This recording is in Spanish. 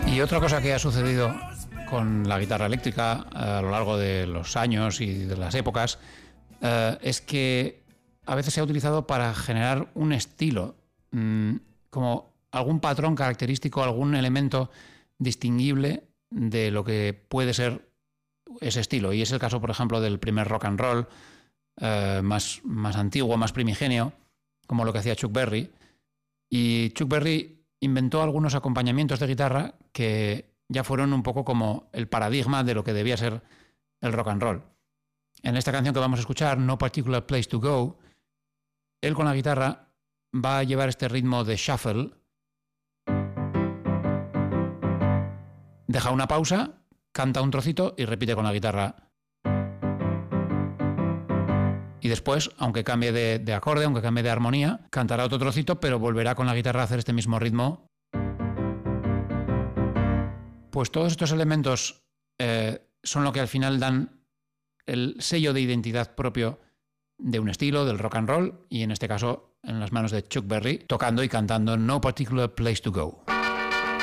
Y otra cosa que ha sucedido con la guitarra eléctrica a lo largo de los años y de las épocas es que a veces se ha utilizado para generar un estilo, como algún patrón característico, algún elemento distinguible de lo que puede ser ese estilo. Y es el caso, por ejemplo, del primer rock and roll más antiguo, más primigenio, como lo que hacía Chuck Berry. Y Chuck Berry inventó algunos acompañamientos de guitarra que ya fueron un poco como el paradigma de lo que debía ser el rock and roll. En esta canción que vamos a escuchar, No Particular Place to Go, él con la guitarra va a llevar este ritmo de shuffle, deja una pausa, canta un trocito y repite con la guitarra. Y después, aunque cambie de acorde, aunque cambie de armonía, cantará otro trocito, pero volverá con la guitarra a hacer este mismo ritmo. Pues todos estos elementos son lo que al final dan el sello de identidad propio de un estilo, del rock and roll, y en este caso en las manos de Chuck Berry, tocando y cantando No Particular Place to Go.